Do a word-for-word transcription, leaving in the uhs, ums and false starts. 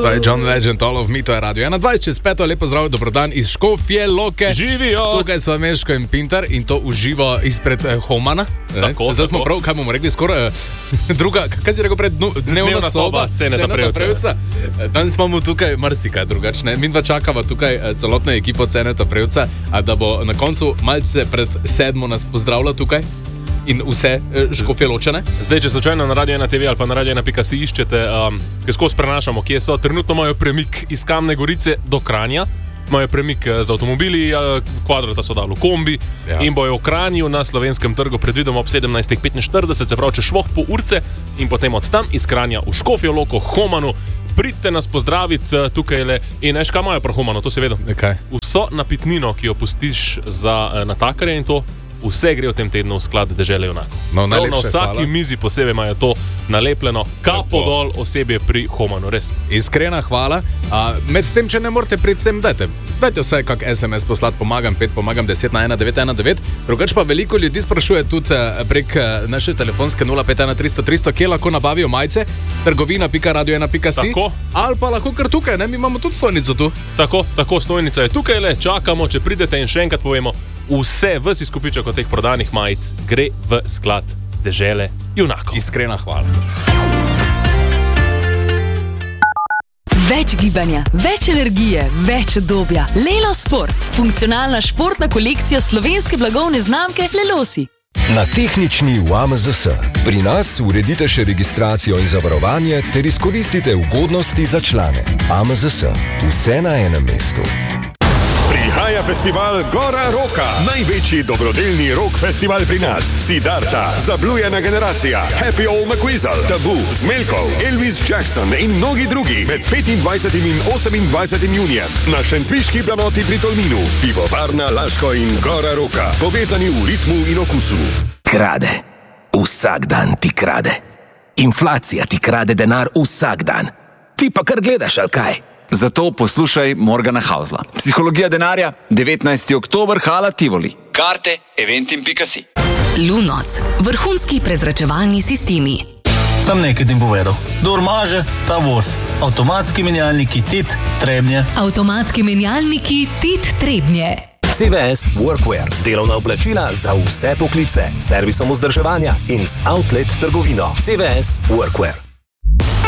To je John Legend, All of Me, to je Radio ena dvajset čez peto, lepo zdrav, dobrodan iz Škofje Loke. Živijo! Tukaj smo Meško in Pintar in to uživo izpred eh, Homana. Tako, Zdaj smo tako. prav, kaj bomo rekli, skoraj eh, druga, kaj si rekel pred, dnu, dnevna, Dnevna soba, Ceneta Prevca. Danes imamo tukaj marsikaj drugačne. Mi dva čakava tukaj eh, celotno ekipo Ceneta Prevca, a da bo na koncu malce pred sedmo nas pozdravila tukaj. In vse Škofje Ločane. Zdaj, če slučajno na Radio ena te ve ali pa na Radio ena pika si iščete, um, ki skozi prenašamo, kje so, trenutno imajo premik iz Kamne Gorice do Kranja, imajo premik z avtomobili, kvadrata so dali v kombi ja. In bojo v Kranju na Slovenskem trgu predvidoma ob sedemnajst petinštirideset, se pravi, če švoh po urce in potem od tam iz Kranja v Škofjo Loko, Homanu. Pridite nas pozdraviti tukaj le in veš, kaj imajo pri Homanu, to se vedo. Okay. Vso napitnino, ki jo pustiš za natakarje in to, vse gre v tem tednu v sklad Dežele junakov. No, na vsaki hvala. Mizi posebej imajo to nalepljeno, kapo dol osebje pri Homanu, res. Iskrena hvala. A, med tem, če ne morete priti sem, dajte. Dajte vsaj kak es em es poslati, pomagam pet, pomagam deset na ena devet ena devet. Drugač pa veliko ljudi sprašuje tudi prek naše telefonske nula pet ena tristo tristo, kje lahko nabavijo majice, trgovina pika radio ena pika si. Tako. Ali pa lahko kar tukaj, ne? Mi imamo tudi stojnico tu. Tako, tako, stojnica je tukaj le, čakamo, če pridete in še enkrat povemo, vse, ves izkupiček od teh prodanih majic gre v sklad Dežele junakov. Iskrena hvala. Več gibanja, več energije, več obdobja. Lelo Sport. Funkcionalna športna kolekcija slovenske blagovne znamke Lelosi. Na tehnični v A M Z S. Pri nas uredite še registracijo in zavarovanje ter izkoristite ugodnosti za člane. A M Z S. Vse na enem mestu. Prihaja festival Gora Roka, največji dobrodelni rock festival pri nas. Siddharta, Zablujena generacija, Happy Old McQuizzle, Tabu, Zmelkov, Elvis Jackson in mnogi drugi med petindvajsetim in osemindvajsetim junijem na šentviški planoti pri Tolminu. Pivovarna Laško in Gora Roka, povezani v ritmu in okusu. Krade. Vsak dan ti krade. Inflacija ti krade denar vsak dan. Ti pa kar gledaš, ali kaj? Zato poslušaj Morgana Hausla. Psihologija denarja, devetnajsti oktober, Hala Tivoli. Karte eventim pika si. Lunos. Vrhunski prezračevalni sistemi. Sam nekaj tim povedal. Dor maže, ta voz. Avtomatski menjalniki Tit Trebnje. Avtomatski menjalniki Tit Trebnje. C V S Workwear. Delovna oblačila za vse poklice. Servisom vzdrževanja in z outlet trgovino. C V S Workwear.